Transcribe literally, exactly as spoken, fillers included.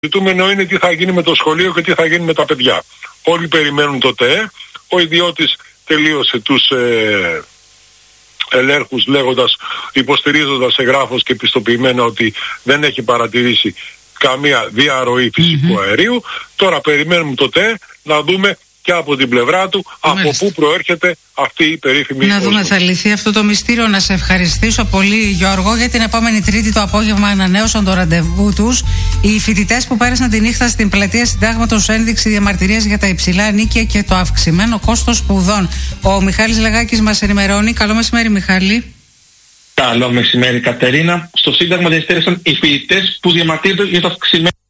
ζητούμενο είναι τι θα γίνει με το σχολείο και τι θα γίνει με τα παιδιά. Όλοι περιμένουν το ΤΕΕ. Ο ιδιώτης τελείωσε τους ε, ελέγχους λέγοντας, υποστηρίζοντας εγγράφος και πιστοποιημένα ότι δεν έχει παρατηρήσει καμία διαρροή φυσικού mm-hmm. αερίου. Τώρα περιμένουμε το ΤΕΕ να δούμε και από την πλευρά του Μάλιστα. από πού προέρχεται αυτή η περίφημη. Να δούμε, θα λυθεί αυτό το μυστήριο. Να σε ευχαριστήσω πολύ, Γιώργο, για την επόμενη Τρίτη το απόγευμα ανανέωσαν το ραντεβού τους. Οι φοιτητές που πέρασαν τη νύχτα στην πλατεία Συντάγματος ένδειξη διαμαρτυρίας για τα υψηλά ενίκια και το αυξημένο κόστος σπουδών. Ο Μιχάλης Λαγάκης μας ενημερώνει. Καλό μεσημέρι, Μιχάλη. Καλό μεσημέρι, Κατερίνα. Στο Σύνταγμα διαστέρεσαν οι φοιτητές που διαμαρτύρονται για το αυξημένο